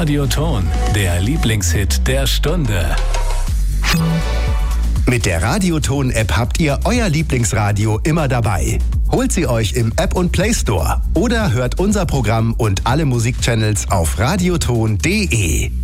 Radioton, der Lieblingshit der Stunde. Mit der Radioton-App habt ihr euer Lieblingsradio immer dabei. Holt sie euch im App und Play Store oder hört unser Programm und alle Musikchannels auf radioton.de.